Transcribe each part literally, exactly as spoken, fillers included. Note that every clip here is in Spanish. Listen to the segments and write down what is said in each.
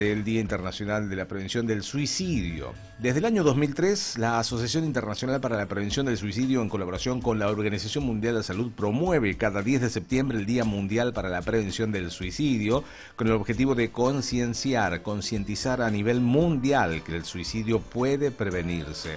El Día Internacional de la Prevención del Suicidio. Desde el año dos mil tres, la Asociación Internacional para la Prevención del Suicidio, en colaboración con la Organización Mundial de la Salud, promueve cada diez de septiembre el Día Mundial para la Prevención del Suicidio, con el objetivo de concienciar, concientizar a nivel mundial que el suicidio puede prevenirse.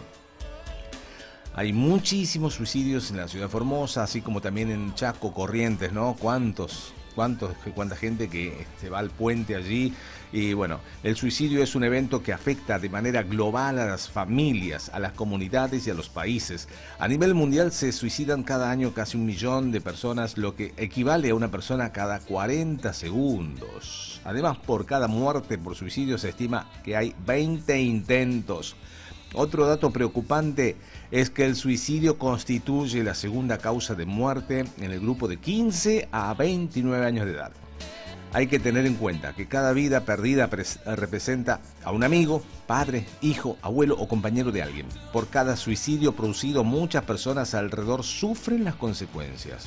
Hay muchísimos suicidios en la ciudad de Formosa, así como también en Chaco, Corrientes, ¿no? ¿Cuántos? ¿Cuántos, cuánta gente que se va al puente allí? Y bueno, el suicidio es un evento que afecta de manera global a las familias, a las comunidades y a los países. A nivel mundial se suicidan cada año casi un millón de personas, lo que equivale a una persona cada cuarenta segundos. Además, por cada muerte por suicidio se estima que hay veinte intentos. Otro dato preocupante es que el suicidio constituye la segunda causa de muerte en el grupo de quince a veintinueve años de edad. Hay que tener en cuenta que cada vida perdida representa a un amigo, padre, hijo, abuelo o compañero de alguien. Por cada suicidio producido, muchas personas alrededor sufren las consecuencias.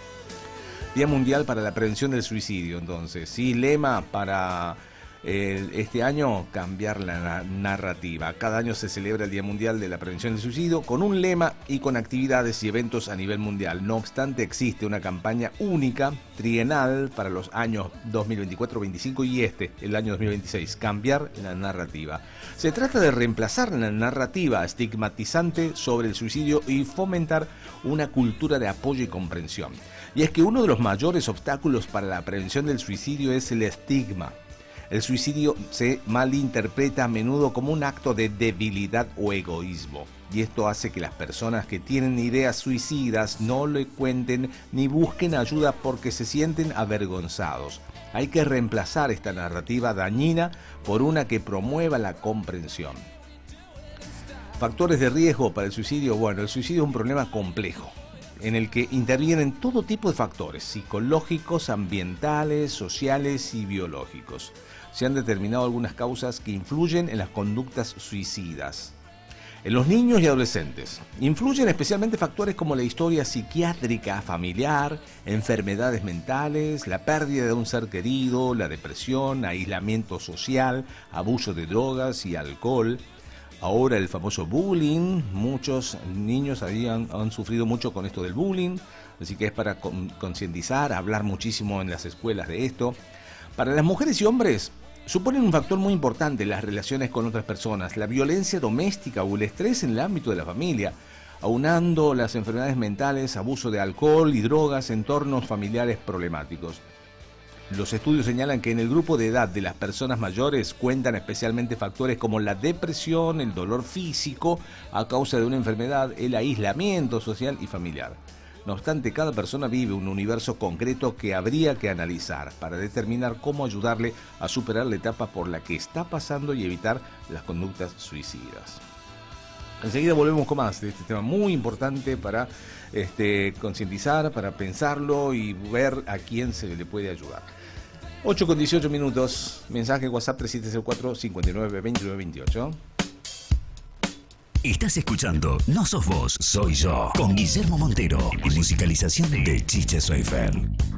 Día Mundial para la Prevención del Suicidio, entonces, sí, lema para El, este año, cambiar la narrativa. Cada año se celebra el Día Mundial de la Prevención del Suicidio con un lema y con actividades y eventos a nivel mundial. No obstante, existe una campaña única, trienal, para los años dos mil veinticuatro veinticinco y este, el año dos mil veintiséis, cambiar la narrativa. Se trata de reemplazar la narrativa estigmatizante sobre el suicidio y fomentar una cultura de apoyo y comprensión. Y es que uno de los mayores obstáculos para la prevención del suicidio es el estigma. El suicidio se malinterpreta a menudo como un acto de debilidad o egoísmo, y esto hace que las personas que tienen ideas suicidas no le cuenten ni busquen ayuda porque se sienten avergonzados. Hay que reemplazar esta narrativa dañina por una que promueva la comprensión. Factores de riesgo para el suicidio. Bueno, el suicidio es un problema complejo, en el que intervienen todo tipo de factores psicológicos, ambientales, sociales y biológicos. Se han determinado algunas causas que influyen en las conductas suicidas. En los niños y adolescentes influyen especialmente factores como la historia psiquiátrica familiar, enfermedades mentales, la pérdida de un ser querido, la depresión, aislamiento social, abuso de drogas y alcohol. Ahora el famoso bullying, muchos niños habían, han sufrido mucho con esto del bullying, así que es para concientizar, hablar muchísimo en las escuelas de esto. Para las mujeres y hombres suponen un factor muy importante las relaciones con otras personas, la violencia doméstica o el estrés en el ámbito de la familia, aunando las enfermedades mentales, abuso de alcohol y drogas, entornos familiares problemáticos. Los estudios señalan que en el grupo de edad de las personas mayores cuentan especialmente factores como la depresión, el dolor físico a causa de una enfermedad, el aislamiento social y familiar. No obstante, cada persona vive un universo concreto que habría que analizar para determinar cómo ayudarle a superar la etapa por la que está pasando y evitar las conductas suicidas. Enseguida volvemos con más de este tema muy importante para este, concientizar, para pensarlo y ver a quién se le puede ayudar. ocho con dieciocho minutos, mensaje WhatsApp tres siete cero cuatro, cinco nueve, dos nueve dos ocho. Estás escuchando No Sos Vos, Soy Yo, con Guillermo Montero y musicalización de Chiche Soifer.